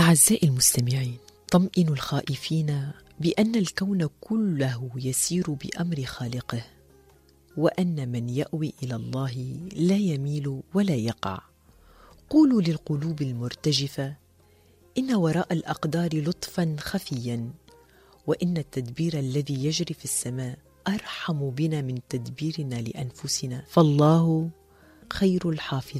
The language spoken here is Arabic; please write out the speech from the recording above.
أعزائي المستمعين، طمئنوا الخائفين بأن الكون كله يسير بأمر خالقه، وأن من يأوي إلى الله لا يميل ولا يقع. قولوا للقلوب المرتجفة إن وراء الأقدار لطفا خفيا، وإن التدبير الذي يجري في السماء أرحم بنا من تدبيرنا لأنفسنا، فالله خير الحافظ.